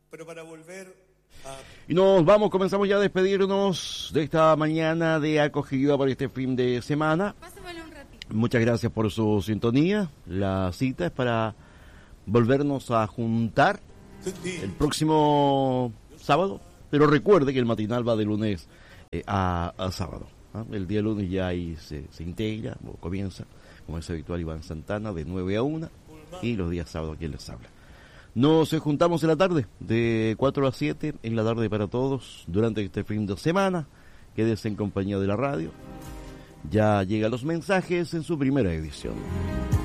Pero para volver a... Y nos vamos, comenzamos ya a despedirnos de esta mañana de acogida para este fin de semana. Pásamelo un ratito. Muchas gracias por su sintonía. La cita es para volvernos a juntar el próximo sábado. Pero recuerde que el matinal va de lunes a sábado. El día lunes ya ahí se integra, o comienza, como es habitual, Iván Santana, de 9 a 1. Y los días sábados quien les habla. Nos juntamos en la tarde, de 4 a 7, en la tarde para todos, durante este fin de semana. Quédese en compañía de la radio. Ya llegan los mensajes en su primera edición.